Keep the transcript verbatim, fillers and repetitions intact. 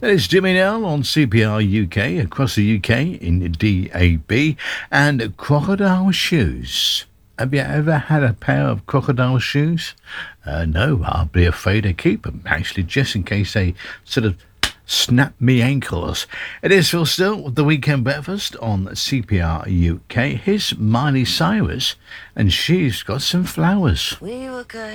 It's Jimmy Nail on C P R U K, across the U K in D A B, and crocodile shoes. Have you ever had a pair of crocodile shoes? Uh, no, I'll be afraid to keep them, actually, just in case they sort of snap me ankles. It is Phil Still with the Weekend Breakfast on C P R U K. Here's Miley Cyrus, and she's got some flowers. We were good.